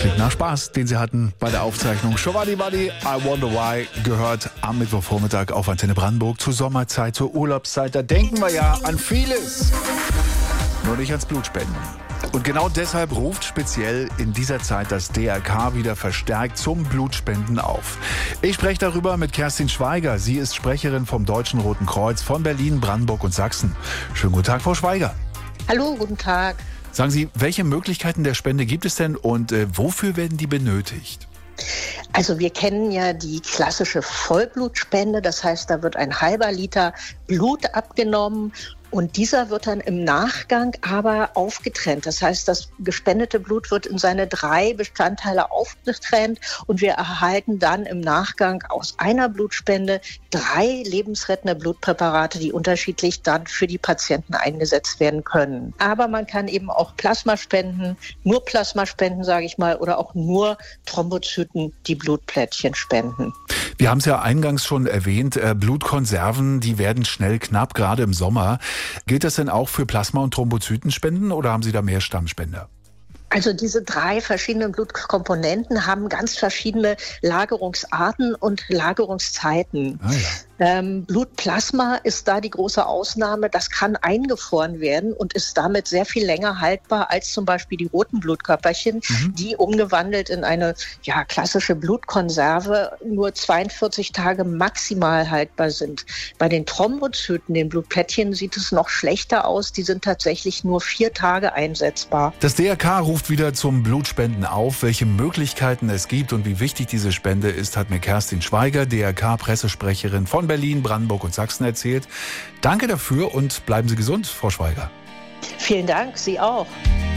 Klingt nach Spaß, den Sie hatten bei der Aufzeichnung. Shawadi Wadi, I Wonder Why, gehört am Mittwochvormittag auf Antenne Brandenburg zur Sommerzeit, zur Urlaubszeit. Da denken wir ja an vieles, nur nicht ans Blutspenden. Und genau deshalb ruft speziell in dieser Zeit das DRK wieder verstärkt zum Blutspenden auf. Ich spreche darüber mit Kerstin Schweiger. Sie ist Sprecherin vom Deutschen Roten Kreuz von Berlin, Brandenburg und Sachsen. Schönen guten Tag, Frau Schweiger. Hallo, guten Tag. Sagen Sie, welche Möglichkeiten der Spende gibt es denn und wofür werden die benötigt? Also wir kennen ja die klassische Vollblutspende. Das heißt, da wird ein halber Liter Blut abgenommen. Und dieser wird dann im Nachgang aber aufgetrennt. Das heißt, das gespendete Blut wird in seine 3 Bestandteile aufgetrennt und wir erhalten dann im Nachgang aus einer Blutspende 3 lebensrettende Blutpräparate, die unterschiedlich dann für die Patienten eingesetzt werden können. Aber man kann eben auch Plasma spenden, nur Plasma spenden, sage ich mal, oder auch nur Thrombozyten, die Blutplättchen spenden. Wir haben es ja eingangs schon erwähnt, Blutkonserven, die werden schnell knapp, gerade im Sommer. Gilt das denn auch für Plasma- und Thrombozytenspenden oder haben Sie da mehr Stammspender? Also diese 3 verschiedenen Blutkomponenten haben ganz verschiedene Lagerungsarten und Lagerungszeiten. Ah, ja. Blutplasma ist da die große Ausnahme. Das kann eingefroren werden und ist damit sehr viel länger haltbar als zum Beispiel die roten Blutkörperchen, die umgewandelt in eine klassische Blutkonserve nur 42 Tage maximal haltbar sind. Bei den Thrombozyten, den Blutplättchen, sieht es noch schlechter aus. Die sind tatsächlich nur 4 Tage einsetzbar. Das DRK ruft wieder zum Blutspenden auf. Welche Möglichkeiten es gibt und wie wichtig diese Spende ist, hat mir Kerstin Schweiger, DRK-Pressesprecherin von Berlin, Brandenburg und Sachsen erzählt. Danke dafür und bleiben Sie gesund, Frau Schweiger. Vielen Dank, Sie auch.